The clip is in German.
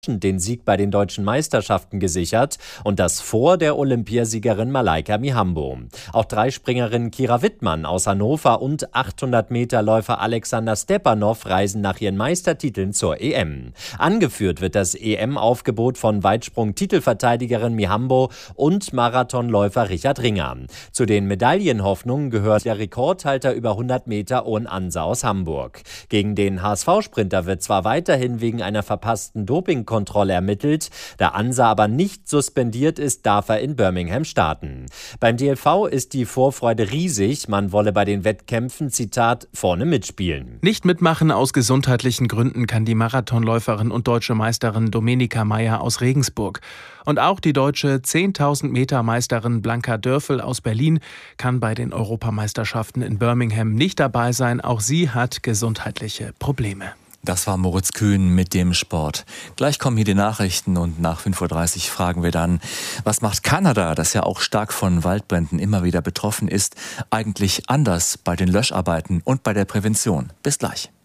den Sieg bei den deutschen Meisterschaften gesichert und das vor der Olympiasiegerin Malaika Mihambo. Auch Dreispringerin Kira Wittmann aus Hannover und 800-Meter-Läufer Alexander Stepanov reisen nach ihren Meistertiteln zur EM. Angeführt wird das EM-Aufgebot von Weitsprung-Titelverteidigerin Mihambo und Marathonläufer Richard Ringer. Zu den Medaillenhoffnungen gehört der Rekordhalter über 100 Meter Owen Ansa aus Hamburg. Gegen den HSV-Sprinter wird zwar weiterhin wegen einer verpassten Dopingkontrolle ermittelt. Da Ansa aber nicht suspendiert ist, darf er in Birmingham starten. Beim DLV ist die Vorfreude riesig. Man wolle bei den Wettkämpfen, Zitat, vorne mitspielen. Nicht mitmachen aus gesundheitlichen Gründen kann die Marathonläuferin und deutsche Meisterin Domenica Meyer aus Regensburg. Und auch die deutsche 10.000 Meter Meisterin Blanka Dörfel aus Berlin kann bei den Europameisterschaften in Birmingham nicht dabei sein. Auch sie hat gesundheitliche Probleme. Das war Moritz Kühn mit dem Sport. Gleich kommen hier die Nachrichten und nach 5.30 Uhr fragen wir dann, was macht Kanada, das ja auch stark von Waldbränden immer wieder betroffen ist, eigentlich anders bei den Löscharbeiten und bei der Prävention? Bis gleich.